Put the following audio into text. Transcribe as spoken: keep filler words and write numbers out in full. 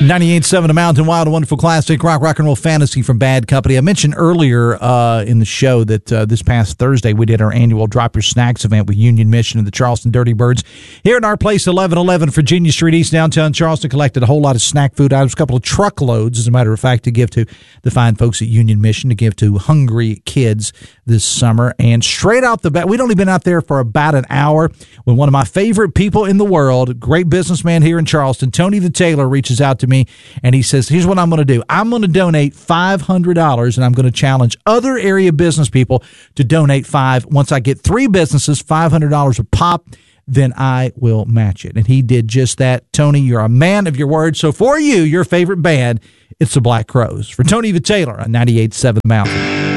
ninety-eight point seven, a Mountain Wild, a wonderful classic rock, rock and roll fantasy from Bad Company. I mentioned earlier uh, in the show that uh, this past Thursday we did our annual Drop Your Snacks event with Union Mission and the Charleston Dirty Birds here in our place, eleven eleven Virginia Street, East downtown Charleston. Collected a whole lot of snack food items, a couple of truckloads, as a matter of fact, to give to the fine folks at Union Mission, to give to hungry kids this summer. And straight out the bat, we'd only been out there for about an hour when one of my favorite people in the world, great businessman here in Charleston, Tony the Tailor, reaches out to me and he says, here's what I'm going to do. I'm going to donate five hundred dollars, and I'm going to challenge other area business people to donate five. Once I get three businesses, five hundred dollars a pop, then I will match it. And he did just that. Tony, you're a man of your word. So for you, your favorite band, it's the Black Crowes. For Tony the Tailor on ninety-eight point seven Mountain.